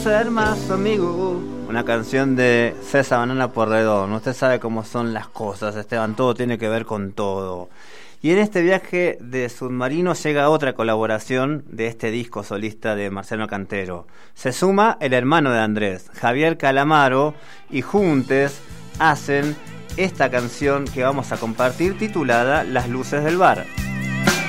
Ser más amigo. Una canción de César Banana Porredón. Usted sabe cómo son las cosas, Esteban, todo tiene que ver con todo. Y en este viaje de submarino llega otra colaboración de este disco solista de Marciano Cantero. Se suma el hermano de Andrés, Javier Calamaro, y juntos hacen esta canción que vamos a compartir titulada Las luces del bar.